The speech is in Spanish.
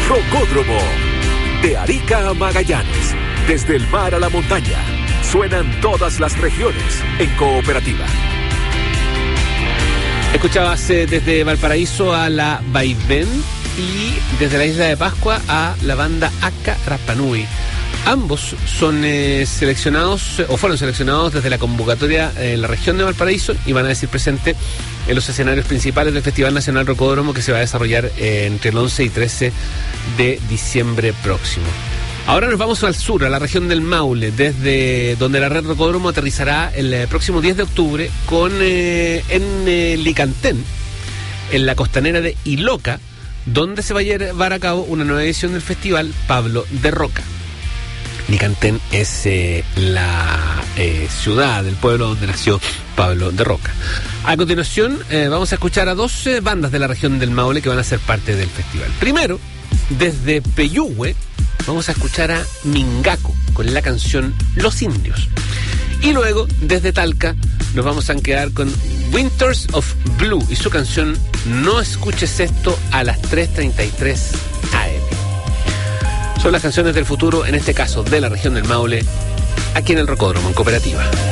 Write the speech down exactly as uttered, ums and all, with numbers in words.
Rocódromo. De Arica a Magallanes, desde el mar a la montaña, suenan todas las regiones en cooperativa. Escuchabas eh, desde Valparaíso a la Vaivén y desde la isla de Pascua a la banda Aka Rapanui. Ambos son eh, seleccionados, o fueron seleccionados desde la convocatoria en la región de Valparaíso y van a decir presente en los escenarios principales del Festival Nacional Rocódromo, que se va a desarrollar eh, entre el once y trece de diciembre próximo. Ahora nos vamos al sur, a la región del Maule, desde donde la red Rocódromo aterrizará el eh, próximo diez de octubre con eh, en eh, Licantén, en la costanera de Iloca, donde se va a llevar a cabo una nueva edición del festival Pablo de Roca. Licantén es eh, la eh, ciudad, el pueblo donde nació Pablo de Roca. A continuación eh, vamos a escuchar a dos eh, bandas de la región del Maule que van a ser parte del festival. Primero, desde Peyúgue, vamos a escuchar a Mingaco con la canción Los Indios. Y luego, desde Talca, nos vamos a quedar con Winters of Blue y su canción No escuches esto a las tres treinta y tres a eme. Son las canciones del futuro, en este caso de la región del Maule, aquí en el Rocódromo, en Cooperativa.